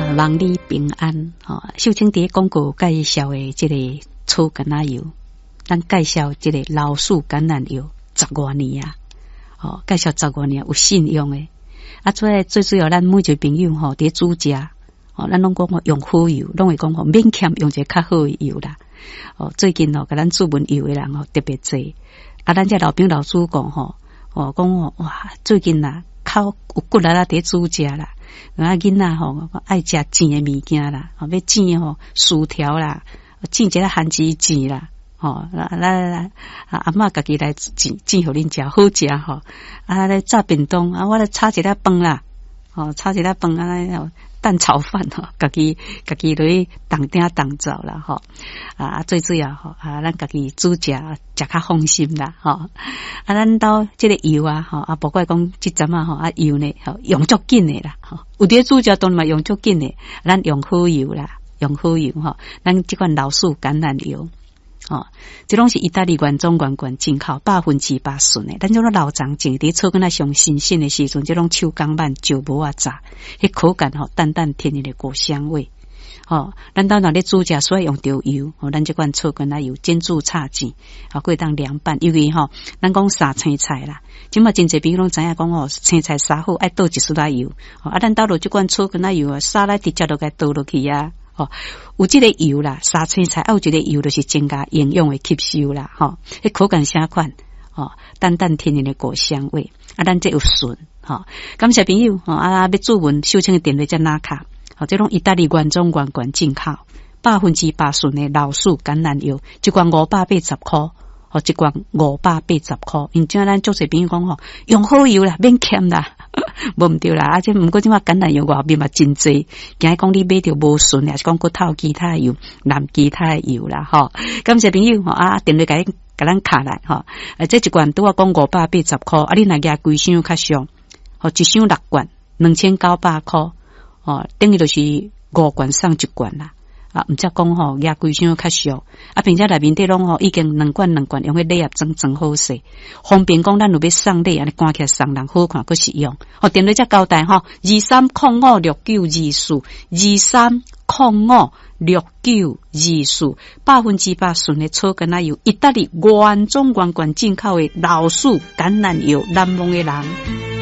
万里平安。秀清伫广告介绍的这个草橄榄油，咱介绍这个老树橄榄油10多年啊，介绍10多年有信用的。最主要咱每一个朋友伫煮食，咱拢讲用好油，拢会讲免欠用一个较好的油啦。最近甲咱注文油的人特别多，咱这老兵老主讲讲哇，最近啦靠有骨力啦伫煮食啦，囡仔爱食煎的物件啦，要煎薯条啦，煎一个番薯煎啦。来阿嬷家己来煎互恁食好食来炸便当我来炒一粒饭啦，炒一粒饭来蛋炒饭家己落去动鼎动灶啦最主要咱家己煮食较放心啦咱到这个油不怪讲即阵油呢用足紧的啦有啲煮食当然嘛用足紧的，咱用好油啦，用好油咱即款老树橄榄油。这拢是意大利原装原罐进口8%纯的，咱这种老长种伫草根仔上新鲜的时阵，这种手工慢就无啊炸，迄口感淡淡甜甜的果香味。咱当然咧煮食所以用着油，咱这款草根仔油煎煮炒煎，过当凉拌，因为咱讲杀青菜啦，即嘛真侪朋友拢知影讲青菜杀好爱倒一丝仔油，咱倒落这款草根仔油杀来直接就该倒落去啊。有这个油啦，杀青菜有这个油就是增加营养的吸收啦，迄口感啥款，淡淡甜甜的果香味，咱这有顺，感谢朋友，要注文秀清的电话在哪卡，这种意大利原装原罐进口8%纯的老树橄榄油，一罐580块，一罐580块，因这咱足侪朋友讲用好油啦，免欠啦。无毋对啦，这毋过即马橄榄油外面嘛真济，惊讲你买着无顺，还是讲骨头其他油、南其他油啦感谢朋友电话甲咱卡来这一罐拄我讲580块，你若加规箱较俗一箱6罐2900块等于就是5罐送1罐啦。毋则讲压规箱较俗并且内面底拢已经2罐用迄礼盒装好势，方便讲咱有要送礼安尼赶起来送人好看，佫实用。电话则交代23056924 23056924 8%纯的草橄榄油，意大利原装原罐进口的老树橄榄油，难忘的人。